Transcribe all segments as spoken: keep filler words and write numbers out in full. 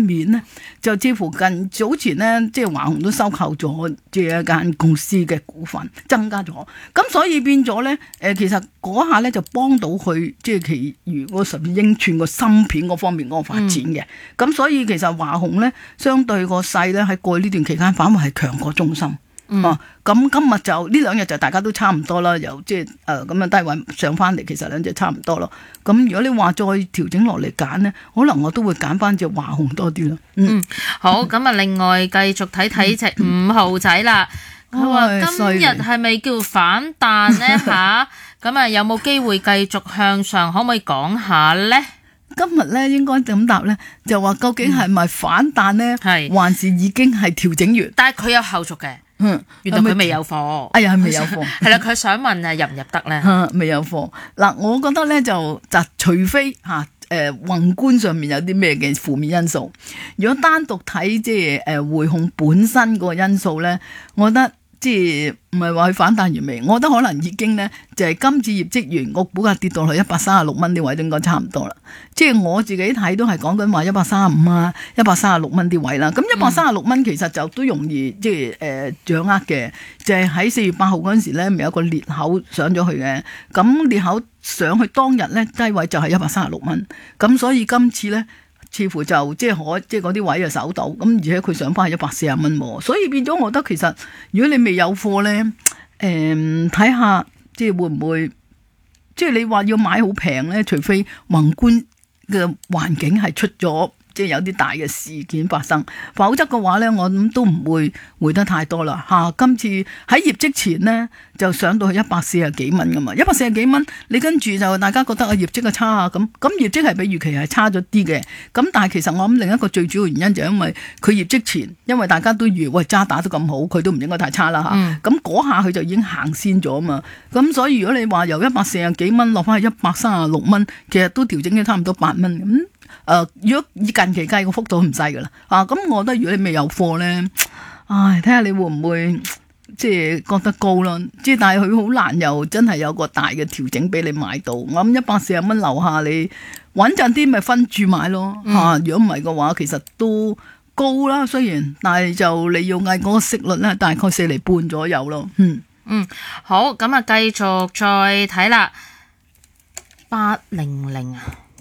面咧，就似乎近早前咧，即係華虹都收購咗即係一間公司嘅股份，增加咗。咁所以變咗咧，誒其實嗰下咧就幫到佢即係其餘嗰十二英寸個芯片嗰方面嗰個發展嘅。咁、嗯、所以其實華虹咧，相對個勢咧喺過去呢段期間反而係強過中芯。 嗯、 哦，咁今日就呢兩日就大家都差唔多啦，由即係誒咁樣低位上翻嚟，其實兩隻差唔多咯。咁如果你話再調整落嚟揀呢，可能我都會揀翻隻華虹多啲咯。嗯， 嗯好，咁啊，另外繼續睇睇隻五號仔啦。佢話、嗯、今日係咪叫反彈呢？吓？咁啊，有冇機會繼續向上？可唔可以講下呢？ 今日咧應該咁答咧，就話究竟係咪反彈呢？係、嗯、還是已經係調整完？ 但係佢有後續嘅。 嗯， 原來佢未有貨。 哎呀，未有貨。 係啦，佢想問啊，入唔入得咧？ 未有貨。嗱，我覺得咧就就除非吓誒、呃、宏觀上面有啲咩嘅負面因素，如果單獨睇即係誒匯控本身嗰個因素咧，我覺得。即係唔係話佢反彈完未？我覺得可能已經咧，就係、是、今次業績完，個股價跌到去一百三十六蚊啲位，應該差唔多啦。即係我自己睇都係講緊話一百三十五啊，一百三十六蚊啲位啦。咁一百三十六蚊其實就都容易即係誒、呃、掌握嘅，就係喺四月八號嗰陣時咧，咪有個裂口上咗去嘅。咁裂口上去當日咧低位就係一百三十六蚊。咁所以今次咧。似乎就即係可即係嗰啲位就守到，咁而且佢上翻係一百四十蚊喎，所以變咗我覺得其實如果你未有貨咧，誒睇下即係會唔會即係你話要買好平咧，除非宏觀嘅環境係出咗。即係有啲大嘅事件發生，否則嘅話咧，我諗都唔會回得太多啦嚇、啊。今次喺業績前咧就上到去一百四十幾蚊噶嘛，一百四十幾蚊，你跟住就大家覺得啊業績嘅差啊咁，咁業績係比預期係差咗啲嘅。咁但係其實我諗另一個最主要原因就係因為佢業績前，因為大家都預喂渣打得咁好，佢都唔應該太差啦嚇。咁、啊、嗰、嗯、下佢就已經行先咗啊嘛。咁所以如果你話由一百四十幾蚊落翻去一百三十六蚊，其實都調整咗差唔多八蚊咁。誒、呃，如果以近期計個幅度唔細噶啦，啊，咁我覺得如果你未有貨咧，唉，睇下你會唔會即係覺得高咯，即係但係佢好難又真係有個大嘅調整俾你買到，我諗一百四十蚊樓下你穩陣啲咪分住買咯，吓、啊，如果唔係嘅話，其實都高啦，雖然，但係就你要嗌嗰個息率咧，大概四厘半左右咯，嗯嗯，好，咁啊，繼續再睇啦，八零零啊。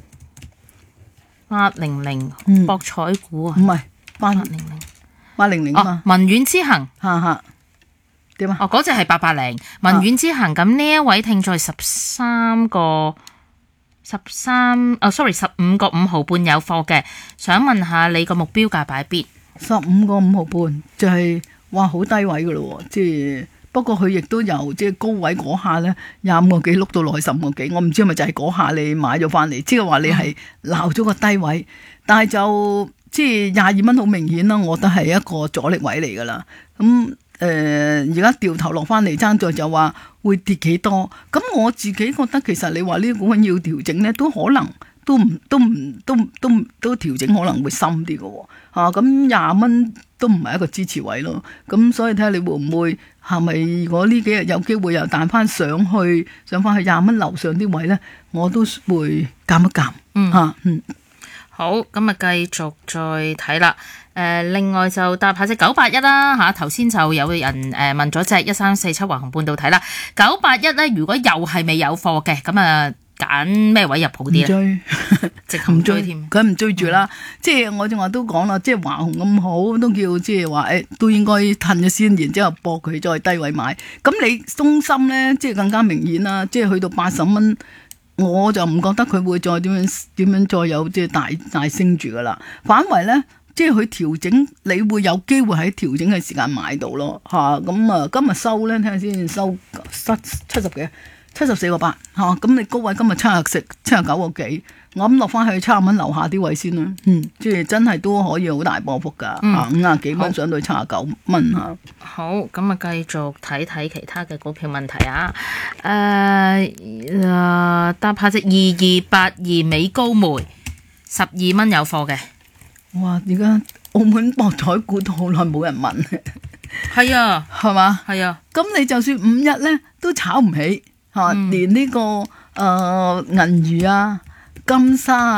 八零零博彩股啊， 唔係八零零八零零啊嘛， 文遠之行， 吓吓點啊？ 哦，嗰隻係八八零文遠之行，咁呢一位聽在十三個十三，哦，sorry，十五個五毫半有貨嘅，想問下你個目標價擺邊？ 十五個五毫半就係、是、哇好低位噶咯，即係。不過佢亦都由即係高位嗰下咧，廿五個幾碌到落去十五個幾，我唔知係咪就係嗰下你買咗翻嚟，即係話你係撈咗個低位，但係就即係廿二蚊好明顯啦，我覺得係一個阻力位嚟噶啦。咁誒而家掉頭落翻嚟，爭在就話會跌幾多？咁我自己覺得其實你話呢啲股份要調整咧，都可能都唔都唔都都都調整可能會深啲嘅喎。嚇咁廿蚊都唔係一個支持位咯。咁所以睇下你會唔會？係咪如果呢幾日有機會又彈翻上去，上翻去廿蚊樓上啲位咧，我都會減一減。嗯嚇，嗯， 好，咁啊，繼續再睇啦。誒、呃，另外就搭下隻九八一啦嚇，頭先就有人誒問咗隻一三四七華虹半導體啦。九八一咧，如果又係未有貨嘅，咁啊揀咩位入好啲咧？ 追， 直唔追添， 佢唔追住啦。嗯、即係我正話都講啦，即係華虹咁好，都叫即係話誒，都應該褪咗先，然之後搏佢再低位買。咁你中芯咧，即係更加明顯啦，即係去到八十蚊，我就唔覺得佢會再點樣點樣再有即係大大升住噶啦。反為咧，即係佢調整，你會有機會喺調整嘅時間買到咯嚇。咁啊，今日收咧，睇下先，收七七十幾。七十四個八嚇，咁你高位今日七十四七十九個幾，我諗落翻去七十蚊樓下啲位先啦。嗯，即係真係都可以好大波幅㗎嚇，五廿幾蚊上到七十九蚊嚇。 好，咁啊繼續睇睇其他嘅股票問題啊。誒誒，搭下隻二二八二美高梅，十二蚊有貨嘅。 哇！而家澳門博彩股都好耐冇人問。 係啊， 係嘛？ 係啊。 咁你就算五日咧都炒唔起。嚇、嗯，連呢、這個誒、呃、銀娛啊、金沙啊，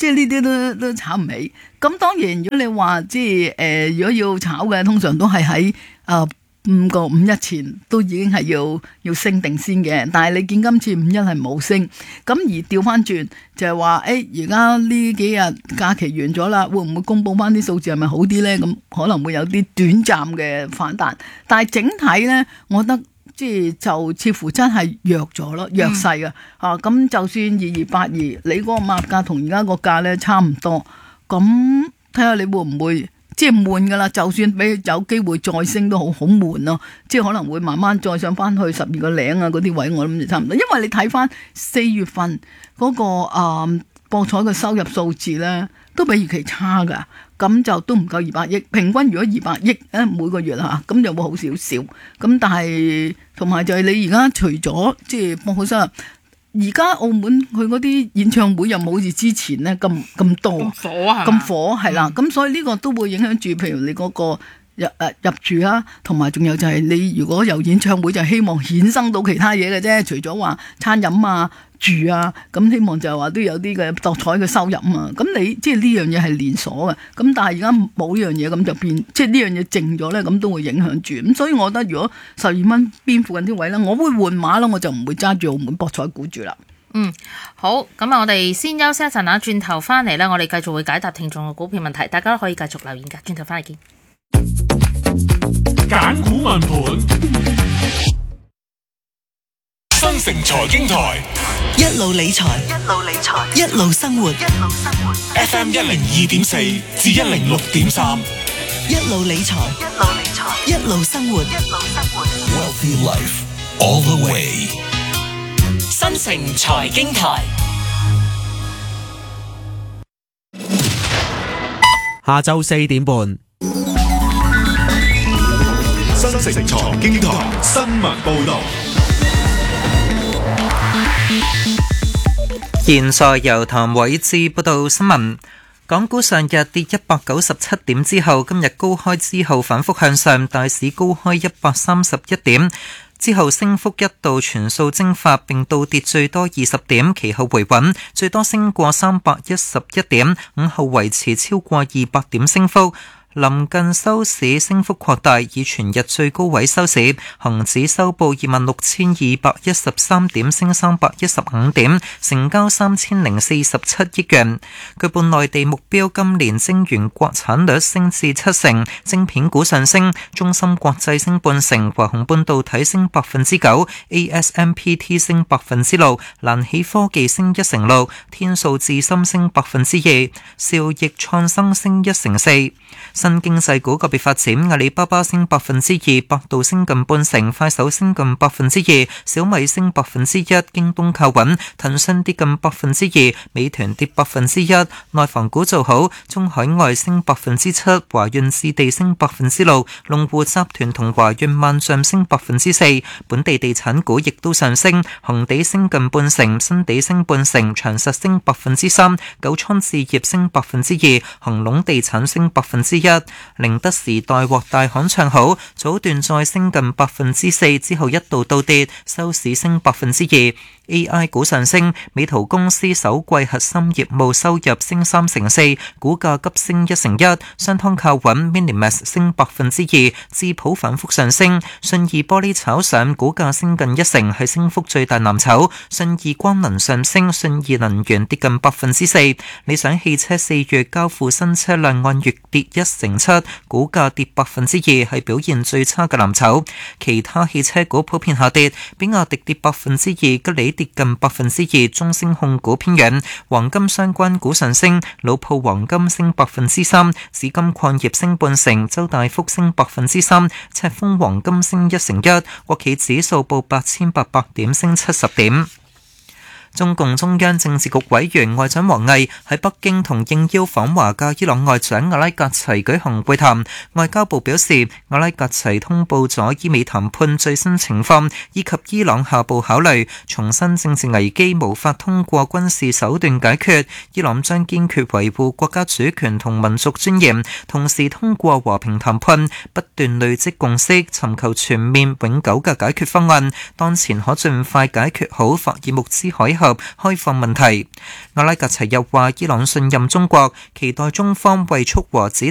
即係呢啲都都炒唔起。咁當然，如果你話即係誒、呃，如果要炒嘅，通常都係喺誒五個五一前都已經係要要升定先嘅。但係你見今次五一係冇升，咁而調翻轉就係話誒，而家呢幾日假期完咗啦，會唔會公佈翻啲數字係咪好啲咧？咁可能會有啲短暫嘅反彈，但係整體咧，我覺得。即係就似乎真係弱咗咯，弱勢嘅嚇。咁、嗯啊、就算二二八二，你嗰個抹價同而家個價咧差唔多，咁睇下你會唔會即係悶噶啦？就算俾有機會再升都好好悶咯，即係可能會慢慢再上翻去十二個零啊嗰啲位，我諗就差唔多。因為你睇翻四月份嗰、嗰個啊、呃、博彩嘅收入數字咧，都比預期差噶。咁就都唔夠二百億，平均如果二百億咧每個月嚇，咁就會好少少。咁但係同埋就係你而家除咗即係博彩收入，而家澳門佢嗰啲演唱會又冇好似之前咧咁咁多， 咁火啊， 咁火係啦。咁、嗯、所以呢個都會影響住，譬如你嗰、嗰個。入誒入住啦，同埋仲有就係你如果有演唱會，就希望衍生到其他嘢嘅啫，除咗話餐飲啊、住啊，咁希望就係話都有啲嘅博彩嘅收入啊。咁你即係呢樣嘢係連鎖嘅，咁但係而家冇呢樣嘢，咁就變即係呢樣嘢靜咗咧，咁都會影響住。咁所以我覺得如果十二蚊邊附近啲位咧，我會換馬咯，我就唔會揸住澳門博彩股住啦。 嗯，好，咁啊，我哋先休息一陣啊，轉頭翻嚟咧，我哋繼續會解答聽眾嘅股票問題，大家都可以繼續留言噶。轉頭翻嚟見。 揀股問盤，新城財經台， 一路理財，一路理財，一路生活，一路生活。 F M 一零二點四至一零六點三， 一路理財，一路理財，一路生活，一路生活。 Wealthy Life all the way。 新城財經台， 下晝四點半。 新城財經台新聞報道， 現在由譚偉智報道新聞。港股上日跌一百九十七點之後，今日高開之後反覆向上，大市高開一百三十一點。之後升幅一度全數蒸發，並倒跌最多二十點，其後回穩，最多升過三百一十一點，午後維持超過二百點升幅。臨近收市升幅擴大，以全日最高位收市，恒指收報二萬六千二百一十三點，升三百一十五點，成交三千零四十七億元。據報內地目標今年晶圓國產率升至七成，晶片股上升，中芯國際升半成，華虹半導體升百分之九 ，A S M P T 升百分之六，瀾起科技升一成六，天數智深升百分之二，兆易創新升一成四。新經濟股個別發展，阿里巴巴升百分之二，百度升近半成，快手升近百分之二，小米升百分之一，京東靠穩，騰訊跌近百分之二，美團跌百分之一。內房股做好，中海外升百分之七，華潤置地升百分之六，龍湖集團同華潤萬象升百分之四。本地地產股亦都上升，恒地升近半成，新地升半成，長實升百分之三，九倉置業升百分之二，恒隆地產升百分之一。寧德時代獲大行唱好，早段再升近百分之四，之後一度倒跌，收市升百分之二。A I 股上升，美圖公司首季核心業務收入升三成四，股價急升一成一。商湯靠穩 ，Minimax 升百分之二，智普反覆上升。信義玻璃炒上，股價升近一成，係升幅最大藍籌。信義光能上升，信義能源跌近百分之四。理想汽車四月交付新車輛按月跌一成七，股價跌百分之二，係表現最差嘅藍籌。其他汽車股普遍下跌，比亞迪跌百分之二，吉利跌近百分之二，中升控股偏軟。黃金相關股上升，老鋪黃金升百分之三，紫金礦業升半成，周大福升百分之三，赤峰黃金升一成一，國企指數報八千八百點，升七十點。中共中央政治局委員外長王毅喺北京同應邀訪華嘅伊朗外長阿拉格齊舉行會談。外交部表示，阿拉格齊通報咗伊美談判最新情況以及伊朗下步考慮，重申政治危機無法通過軍事手段解決，伊朗將堅決維護國家主權同民族尊嚴，同時通過和平談判不斷累積共識，尋求全面永久嘅解決方案。當前可盡快解決好霍爾木茲海峽合開放問題。阿拉格齊又話，伊朗信任中國，期待中方為促和止